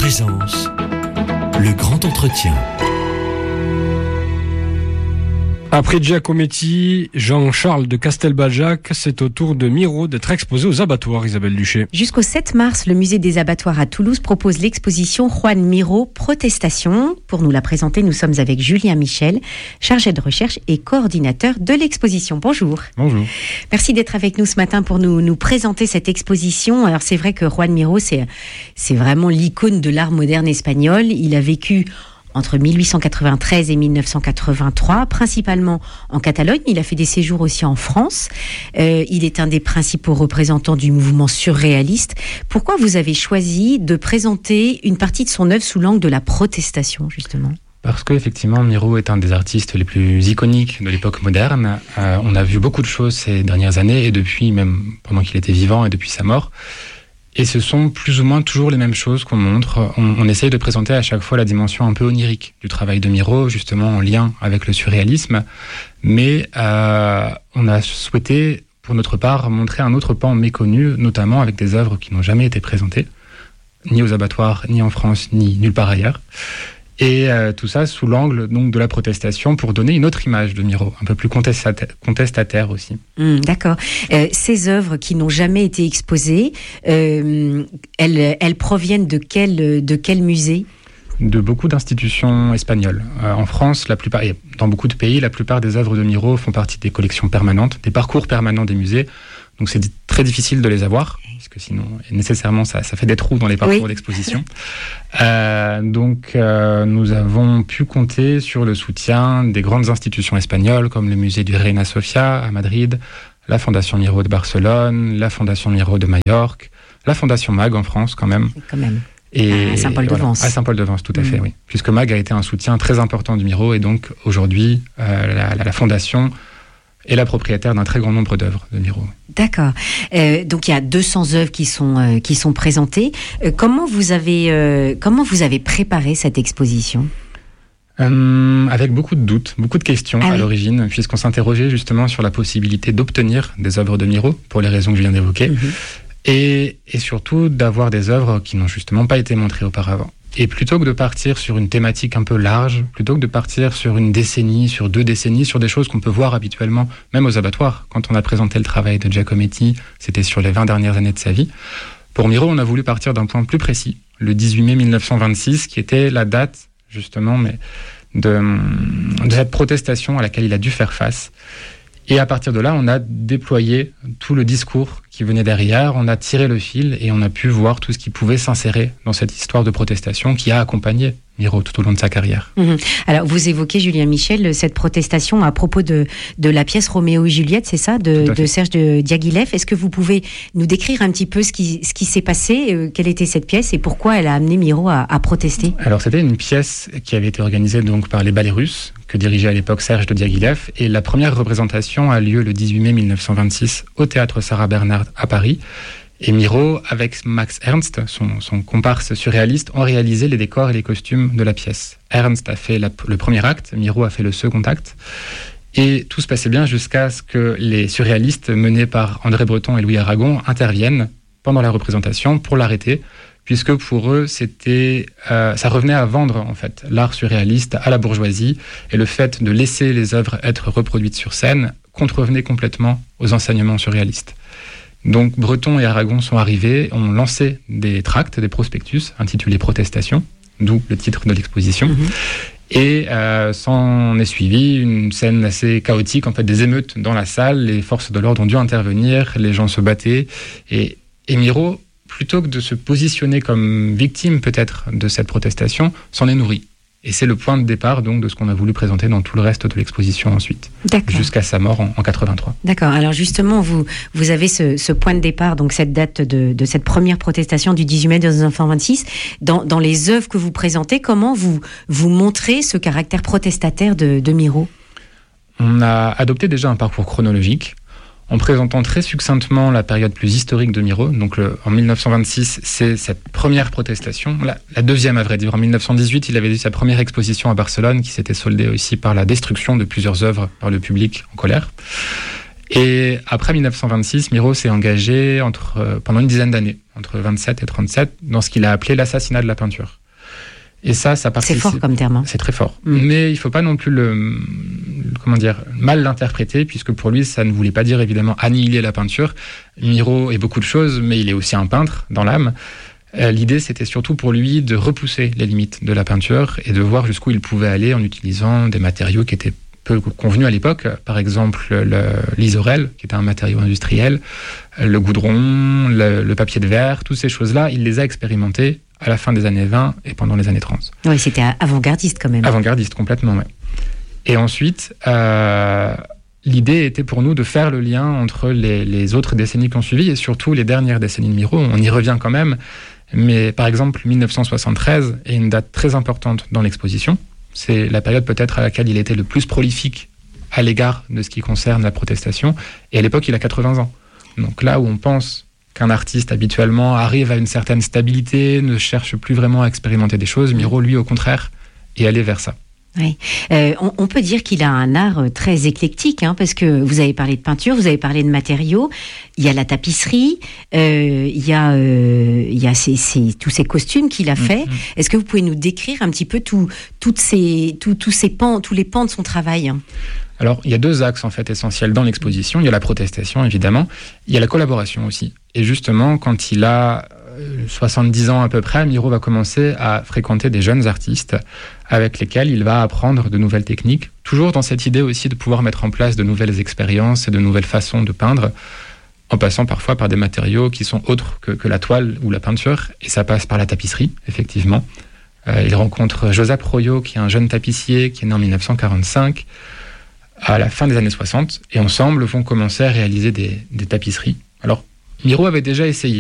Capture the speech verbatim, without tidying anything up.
présence, le grand entretien. Après Giacometti, Jean-Charles de Castelbajac, c'est au tour de Miro d'être exposé aux abattoirs, Isabelle Duché. Jusqu'au sept mars, le musée des abattoirs à Toulouse propose l'exposition Juan Miró Protestation. Pour nous la présenter, nous sommes avec Julien Michel, chargé de recherche et coordinateur de l'exposition. Bonjour. Bonjour. Merci d'être avec nous ce matin pour nous, nous présenter cette exposition. Alors c'est vrai que Juan Miró, c'est, c'est vraiment l'icône de l'art moderne espagnol. Il a vécu entre mille huit cent quatre-vingt-treize et mille neuf cent quatre-vingt-trois, principalement en Catalogne. Il a fait des séjours aussi en France. Euh, il est un des principaux représentants du mouvement surréaliste. Pourquoi vous avez choisi de présenter une partie de son œuvre sous l'angle de la protestation, justement ? Parce qu'effectivement, Miró est un des artistes les plus iconiques de l'époque moderne. Euh, on a vu beaucoup de choses ces dernières années, et depuis, même pendant qu'il était vivant et depuis sa mort. Et ce sont plus ou moins toujours les mêmes choses qu'on montre. On, on essaye de présenter à chaque fois la dimension un peu onirique du travail de Miró, justement en lien avec le surréalisme. Mais euh, on a souhaité, pour notre part, montrer un autre pan méconnu, notamment avec des œuvres qui n'ont jamais été présentées, ni aux abattoirs, ni en France, ni nulle part ailleurs. Et euh, tout ça sous l'angle donc de la protestation pour donner une autre image de Miró, un peu plus contestataire, contestataire aussi. Mmh, d'accord. Euh, ces œuvres qui n'ont jamais été exposées, euh, elles, elles proviennent de quel, de quel musée ? De beaucoup d'institutions espagnoles. Euh, en France, la plupart, et dans beaucoup de pays, la plupart des œuvres de Miró font partie des collections permanentes, des parcours permanents des musées. Donc c'est très difficile de les avoir, parce que sinon, nécessairement, ça, ça fait des trous dans les parcours oui. d'exposition. Euh, donc euh, nous avons pu compter sur le soutien des grandes institutions espagnoles, comme le musée du Reina Sofia à Madrid, la Fondation Miró de Barcelone, la Fondation Miró de Majorque, la Fondation Mag en France quand même. Quand même. Et, à Saint-Paul-de-Vence. Voilà, à Saint-Paul-de-Vence, tout à mmh. fait, oui. Puisque Mag a été un soutien très important du Miró, et donc aujourd'hui, euh, la, la, la Fondation est la propriétaire d'un très grand nombre d'œuvres de Miró. D'accord. Euh, donc il y a deux cents œuvres qui sont euh, qui sont présentées. Euh, comment vous avez euh, comment vous avez préparé cette exposition ? Euh, avec beaucoup de doutes, beaucoup de questions ah à oui. l'origine, puisqu'on s'interrogeait justement sur la possibilité d'obtenir des œuvres de Miró, pour les raisons que je viens d'évoquer, mmh. et, et surtout d'avoir des œuvres qui n'ont justement pas été montrées auparavant. Et plutôt que de partir sur une thématique un peu large, plutôt que de partir sur une décennie, sur deux décennies, sur des choses qu'on peut voir habituellement, même aux abattoirs, quand on a présenté le travail de Giacometti, c'était sur les vingt dernières années de sa vie. Pour Miró, on a voulu partir d'un point plus précis, le dix-huit mai mille neuf cent vingt-six, qui était la date, justement, mais de, de cette protestation à laquelle il a dû faire face. Et à partir de là, on a déployé tout le discours qui venait derrière, on a tiré le fil et on a pu voir tout ce qui pouvait s'insérer dans cette histoire de protestation qui a accompagné Miró tout au long de sa carrière. Mmh. Alors, vous évoquez, Julien Michel, cette protestation à propos de, de la pièce Roméo et Juliette, c'est ça, de, de Serge de Diaghilev. Est-ce que vous pouvez nous décrire un petit peu ce qui, ce qui s'est passé, euh, quelle était cette pièce et pourquoi elle a amené Miró à, à protester ? Alors, c'était une pièce qui avait été organisée donc par les ballets russes, que dirigeait à l'époque Serge de Diaghilev, et la première représentation a lieu le dix-huit mai mille neuf cent vingt-six au théâtre Sarah Bernhardt à Paris. Et Miró, avec Max Ernst, son, son comparse surréaliste, ont réalisé les décors et les costumes de la pièce. Ernst a fait la, le premier acte, Miró a fait le second acte. Et tout se passait bien jusqu'à ce que les surréalistes, menés par André Breton et Louis Aragon, interviennent pendant la représentation pour l'arrêter, puisque pour eux, c'était, euh, ça revenait à vendre en fait l'art surréaliste à la bourgeoisie, et le fait de laisser les œuvres être reproduites sur scène contrevenait complètement aux enseignements surréalistes. Donc Breton et Aragon sont arrivés, ont lancé des tracts, des prospectus intitulés Protestation, d'où le titre de l'exposition. Mmh. Et euh, s'en est suivi une scène assez chaotique, en fait, des émeutes dans la salle. Les forces de l'ordre ont dû intervenir, les gens se battaient. Et, et Miró, plutôt que de se positionner comme victime peut-être de cette protestation, s'en est nourri. Et c'est le point de départ donc de ce qu'on a voulu présenter dans tout le reste de l'exposition ensuite, D'accord. jusqu'à sa mort en, en quatre-vingt-trois. D'accord. Alors justement, vous vous avez ce, ce point de départ, donc cette date de, de cette première protestation du dix-huit mai mille neuf cent vingt-six. Dans, dans les œuvres que vous présentez, comment vous vous montrez ce caractère protestataire de, de Miró ? On a adopté déjà un parcours chronologique, en présentant très succinctement la période plus historique de Miró. Donc le, en mille neuf cent vingt-six, c'est cette première protestation, la, la deuxième à vrai dire. En mille neuf cent dix-huit, il avait eu sa première exposition à Barcelone, qui s'était soldée aussi par la destruction de plusieurs œuvres par le public en colère. Et après mille neuf cent vingt-six, Miro s'est engagé entre, euh, pendant une dizaine d'années, entre vingt-sept et trente-sept, dans ce qu'il a appelé l'assassinat de la peinture. Et ça, ça participe. C'est fort comme terme. Hein. C'est très fort. Mmh. Mais il ne faut pas non plus le, le, comment dire, mal l'interpréter, puisque pour lui, ça ne voulait pas dire évidemment annihiler la peinture. Miro est beaucoup de choses, mais il est aussi un peintre dans l'âme. Euh, l'idée, c'était surtout pour lui de repousser les limites de la peinture et de voir jusqu'où il pouvait aller en utilisant des matériaux qui étaient peu convenus à l'époque. Par exemple, le, l'isorel, qui était un matériau industriel, le goudron, le, le papier de verre, toutes ces choses-là, il les a expérimentées à la fin des années vingt et pendant les années trente. Oui, c'était avant-gardiste quand même. Avant-gardiste, complètement, oui. Et ensuite, euh, l'idée était pour nous de faire le lien entre les, les autres décennies qui ont suivi et surtout les dernières décennies de Miro. On y revient quand même, mais par exemple, mille neuf cent soixante-treize est une date très importante dans l'exposition. C'est la période peut-être à laquelle il était le plus prolifique à l'égard de ce qui concerne la protestation. Et à l'époque, il a quatre-vingts ans. Donc là où on pense qu'un artiste habituellement arrive à une certaine stabilité, ne cherche plus vraiment à expérimenter des choses, Miro, lui, au contraire, est allé vers ça. Oui. Euh, on, on peut dire qu'il a un art très éclectique, hein, parce que vous avez parlé de peinture, vous avez parlé de matériaux, il y a la tapisserie, euh, il y a, euh, il y a ces, ces, tous ces costumes qu'il a fait. Mm-hmm. Est-ce que vous pouvez nous décrire un petit peu tout, toutes ces, tout, tous, ces pans, tous les pans de son travail? Alors, il y a deux axes en fait essentiels dans l'exposition. Il y a la protestation, évidemment. Il y a la collaboration aussi. Et justement, quand il a soixante-dix ans à peu près, Miro va commencer à fréquenter des jeunes artistes avec lesquels il va apprendre de nouvelles techniques, toujours dans cette idée aussi de pouvoir mettre en place de nouvelles expériences et de nouvelles façons de peindre, en passant parfois par des matériaux qui sont autres que, que la toile ou la peinture. Et ça passe par la tapisserie, effectivement. Euh, il rencontre Josep Royo, qui est un jeune tapissier, qui est né en mille neuf cent quarante-cinq, à la fin des années soixante, et ensemble vont commencer à réaliser des, des tapisseries. Alors, Miro avait déjà essayé